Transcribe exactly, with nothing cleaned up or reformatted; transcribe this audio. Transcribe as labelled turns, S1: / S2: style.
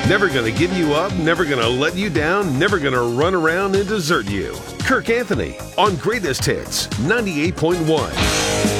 S1: Never gonna give you up, never gonna let you down, never gonna run around and desert you. Kirk Anthony on Greatest Hits ninety-eight point one.